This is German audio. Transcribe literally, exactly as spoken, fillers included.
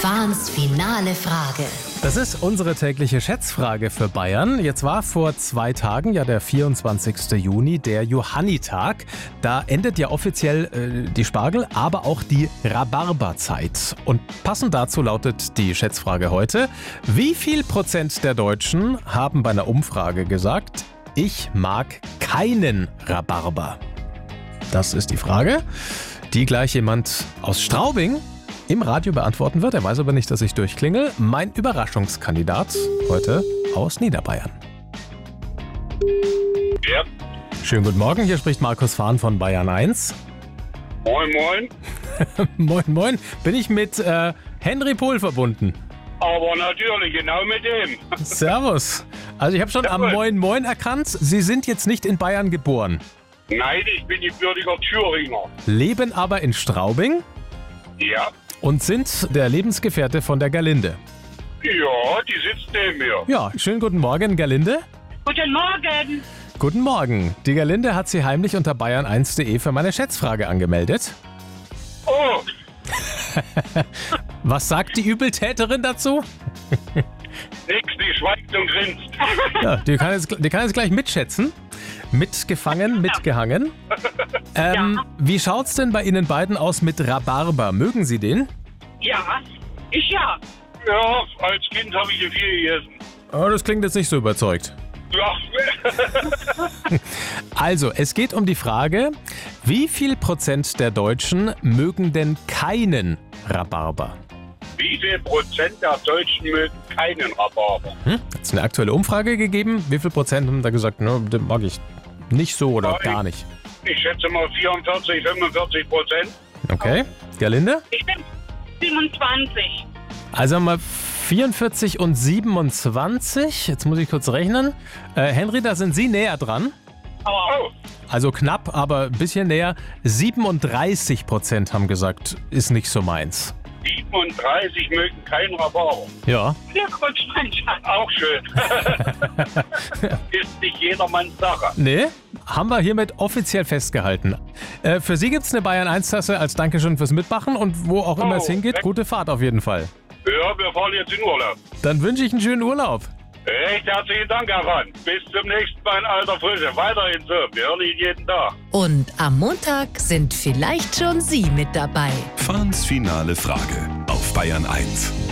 Fahns finale Frage. Das ist unsere tägliche Schätzfrage für Bayern. Jetzt war vor zwei Tagen, ja der vierundzwanzigsten Juni, der Johannitag. Da endet ja offiziell äh, die Spargel, aber auch die Rhabarberzeit. Und passend dazu lautet die Schätzfrage heute: Wie viel Prozent der Deutschen haben bei einer Umfrage gesagt, ich mag keinen Rhabarber? Das ist die Frage, die gleich jemand aus Straubing im Radio beantworten wird. Er weiß aber nicht, dass ich durchklingel. Mein Überraschungskandidat heute aus Niederbayern. Ja. Schönen guten Morgen, hier spricht Markus Fahn von Bayern eins. Moin, moin. Moin, moin. Bin ich mit äh, Henry Pohl verbunden? Aber natürlich, genau mit dem. Servus. Also ich habe schon am Moin Moin erkannt, Sie sind jetzt nicht in Bayern geboren. Nein, ich bin gebürtiger Thüringer. Leben aber in Straubing Ja. und sind der Lebensgefährte von der Gerlinde. Ja, die sitzt neben mir. Ja, schönen guten Morgen, Gerlinde. Guten Morgen. Guten Morgen. Die Gerlinde hat sie heimlich unter bayern eins punkt de für meine Schätzfrage angemeldet. Oh, Was sagt die Übeltäterin dazu? nix, die schweigt und grinst. Ja, die kann jetzt, die kann jetzt gleich mitschätzen. Mitgefangen, mitgehangen. Ähm, Wie schaut's denn bei Ihnen beiden aus mit Rhabarber? Mögen Sie den? Ja, ich ja. Ja, als Kind habe ich den viel gegessen. Oh, das klingt jetzt nicht so überzeugt. Ja, Also, es geht um die Frage, wie viel Prozent der Deutschen mögen denn keinen Rhabarber? wie viel Prozent der Deutschen mögen keinen Rhabarber? Hm? Hat es eine aktuelle Umfrage gegeben? Wie viel Prozent haben da gesagt, ne, den mag ich nicht so oder Ja, gar nicht? Ich schätze mal vierundvierzig, fünfundvierzig Prozent. Okay, Gerlinde? Ich bin siebenundzwanzig. Also haben wir vierundvierzig und siebenundzwanzig. Jetzt muss ich kurz rechnen. Äh, Henry, da sind Sie näher dran. Oh, Also knapp, aber ein bisschen näher. siebenunddreißig Prozent haben gesagt, ist nicht so meins. siebenunddreißig mögen keinen Rhabarber. Ja. Glückwunsch, mein Schatz. Auch schön. Ist nicht jedermanns Sache. Nee, haben wir hiermit offiziell festgehalten. Äh, für Sie gibt es eine Bayern eins Tasse als Dankeschön fürs Mitmachen und wo auch immer Oh, es hingeht, weg. gute Fahrt auf jeden Fall. Ja, wir fahren jetzt in Urlaub. Dann wünsche ich einen schönen Urlaub. Recht herzlichen Dank, Herr Mann. Bis zum nächsten Mal in alter Frische. Weiterhin so. Wir hören ihn jeden Tag. Und am Montag sind vielleicht schon Sie mit dabei. Fahns finale Frage auf Bayern eins.